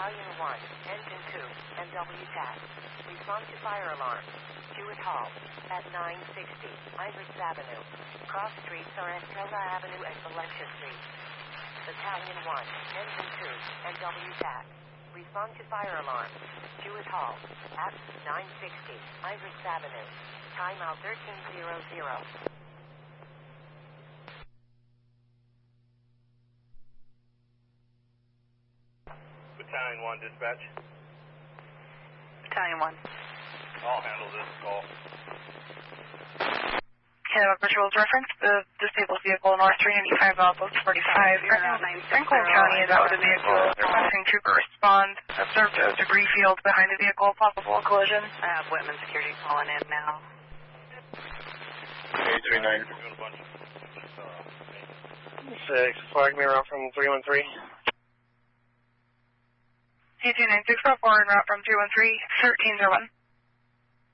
Battalion 1, Engine 2, and WTAC. Respond to fire alarm. Hewitt Hall, at 960 Idris Avenue. Cross streets are Estrella Avenue and Valencia Street. Battalion 1, Engine 2, and WTAC. Respond to fire alarm. Hewitt Hall, at 960 Idris Avenue. Timeout 1300. Battalion 1, dispatch. Battalion 1. I'll handle this call. Canada Patrol's reference, the disabled vehicle North 395 outpost 45. Right now, Franklin County is out with a vehicle. Requesting trooper respond. Observed a debris field behind the vehicle, possible collision. I have Whitman Security calling in now. 839. 6, flag me around from 313. C29644 en route from 313, 1301.